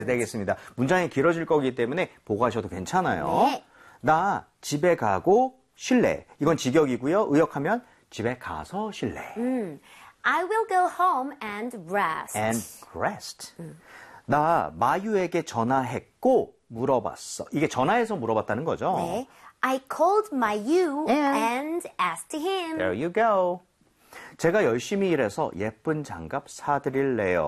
되겠습니다. 문장이 길어질 거기 때문에 보고 하셔도 괜찮아요. 네. 나 집에 가고 쉴래. 이건 직역이고요. 의역하면 집에 가서 쉴래. I will go home and rest. And rest. 나 마유에게 전화했고 물어봤어. 이게 전화해서 물어봤다는 거죠. 네. I called Mayu and asked him. There you go. 제가 열심히 일해서 예쁜 장갑 사드릴래요.